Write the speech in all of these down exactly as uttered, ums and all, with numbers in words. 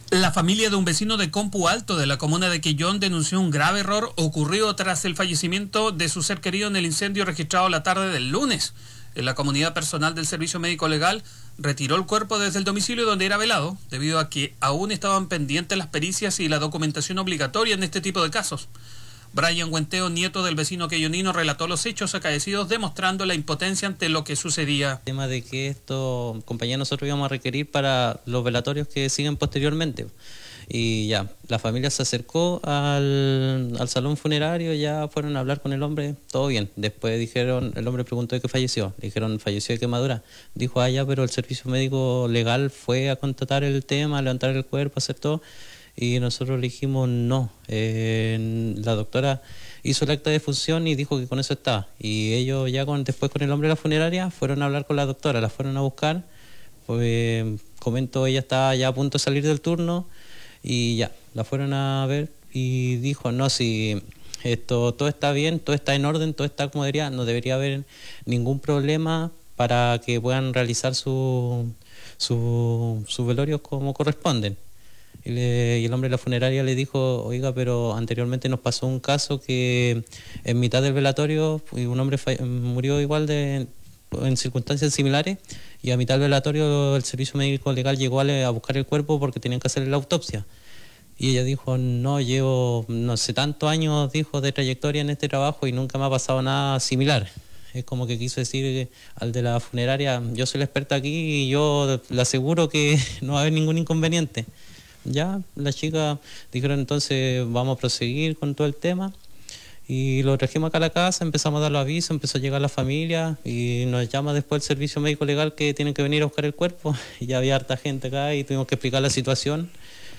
La familia de un vecino de Compu Alto de la comuna de Quillón denunció un grave error ocurrido tras el fallecimiento de su ser querido en el incendio registrado la tarde del lunes. En la comunidad personal del Servicio Médico Legal retiró el cuerpo desde el domicilio donde era velado, debido a que aún estaban pendientes las pericias y la documentación obligatoria en este tipo de casos. Brian Huenteo, nieto del vecino quillonino, relató los hechos acaecidos, demostrando la impotencia ante lo que sucedía. El tema de que esto, compañía, nosotros íbamos a requerir para los velatorios que siguen posteriormente. Y ya, la familia se acercó al, al salón funerario, ya fueron a hablar con el hombre, todo bien. Después dijeron, el hombre preguntó de qué falleció, le dijeron falleció de quemadura. Dijo, ah ya, pero el servicio médico legal fue a contratar el tema, a levantar el cuerpo, hacer todo. Y nosotros le dijimos no, eh, la doctora hizo el acta de función y dijo que con eso estaba. Y ellos ya con, después con el hombre de la funeraria fueron a hablar con la doctora, la fueron a buscar. Pues comentó, ella estaba ya a punto de salir del turno y ya, la fueron a ver y dijo, no, si esto todo está bien, todo está en orden, todo está como debería, no debería haber ningún problema para que puedan realizar su, su, su velorio como corresponden. Y, le, y el hombre de la funeraria le dijo, oiga, pero anteriormente nos pasó un caso que en mitad del velatorio un hombre murió igual de en circunstancias similares y a mitad del velatorio el servicio médico legal llegó a, a buscar el cuerpo porque tenían que hacer la autopsia. Y ella dijo, no, llevo no sé tantos años, dijo, de trayectoria en este trabajo y nunca me ha pasado nada similar. Es como que quiso decir al de la funeraria, yo soy la experta aquí y yo le aseguro que no va a haber ningún inconveniente. Ya, la chica dijeron entonces vamos a proseguir con todo el tema y lo trajimos acá a la casa, empezamos a dar los avisos, empezó a llegar la familia y nos llama después el servicio médico legal que tienen que venir a buscar el cuerpo y ya había harta gente acá y tuvimos que explicar la situación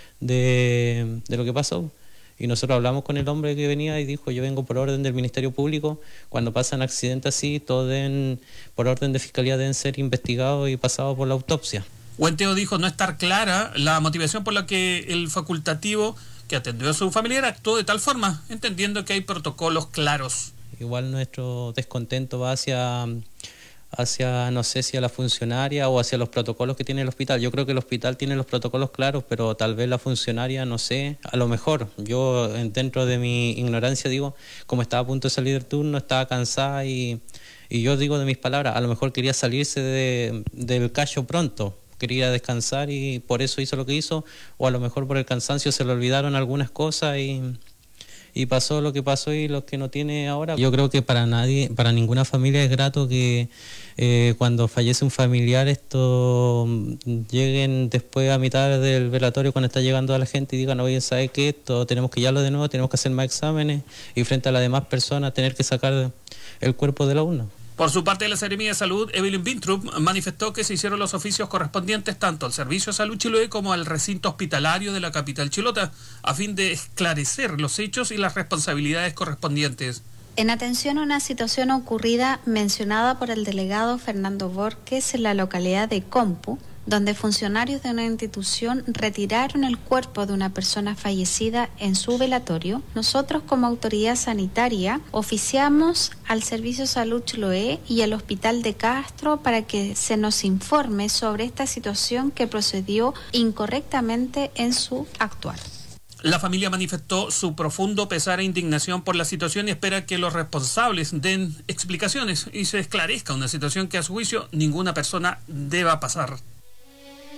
de, de lo que pasó. Y nosotros hablamos con el hombre que venía y dijo, yo vengo por orden del Ministerio Público, cuando pasan accidentes así, todos deben, por orden de fiscalía deben ser investigados y pasados por la autopsia. Huenteo dijo no estar clara la motivación por la que el facultativo que atendió a su familiar actuó de tal forma, entendiendo que hay protocolos claros. Igual nuestro descontento va hacia, hacia, no sé si a la funcionaria o hacia los protocolos que tiene el hospital. Yo creo que el hospital tiene los protocolos claros, pero tal vez la funcionaria, no sé, a lo mejor. Yo dentro de mi ignorancia digo, como estaba a punto de salir del turno, estaba cansada y, y yo digo de mis palabras, a lo mejor quería salirse de, del callo pronto. Quería descansar y por eso hizo lo que hizo, o a lo mejor por el cansancio se le olvidaron algunas cosas y, y pasó lo que pasó y lo que no tiene ahora. Yo creo que para nadie, para ninguna familia es grato que eh, cuando fallece un familiar esto lleguen después a mitad del velatorio cuando está llegando a la gente y digan, oye, ¿sabe qué? Esto tenemos que llevarlo de nuevo, tenemos que hacer más exámenes y frente a las demás personas tener que sacar el cuerpo de la urna. Por su parte, la Seremía de Salud, Evelyn Bintrup, manifestó que se hicieron los oficios correspondientes tanto al Servicio de Salud Chiloé como al recinto hospitalario de la capital chilota, a fin de esclarecer los hechos y las responsabilidades correspondientes. En atención a una situación ocurrida mencionada por el delegado Fernando Borges en la localidad de Compu, donde funcionarios de una institución retiraron el cuerpo de una persona fallecida en su velatorio, nosotros como autoridad sanitaria oficiamos al Servicio de Salud Chiloé y al Hospital de Castro para que se nos informe sobre esta situación que procedió incorrectamente en su actuar. La familia manifestó su profundo pesar e indignación por la situación y espera que los responsables den explicaciones y se esclarezca una situación que a su juicio ninguna persona deba pasar.